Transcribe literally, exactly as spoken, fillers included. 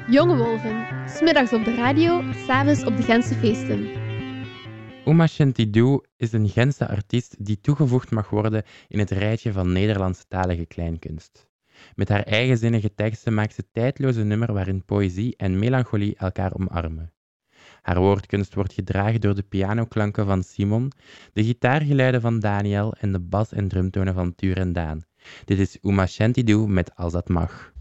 Jonge Wolven, 's middags op de radio, 's avonds op de Gentse feesten. Ouma Shantidoe is een Gentse artiest die toegevoegd mag worden in het rijtje van Nederlandstalige kleinkunst. Met haar eigenzinnige teksten maakt ze tijdloze nummer waarin poëzie en melancholie elkaar omarmen. Haar woordkunst wordt gedragen door de pianoklanken van Simon, de gitaargeluiden van Daniel en de bas- en drumtonen van Tuur en Daan. Dit is Ouma Shantidoe met Als dat mag.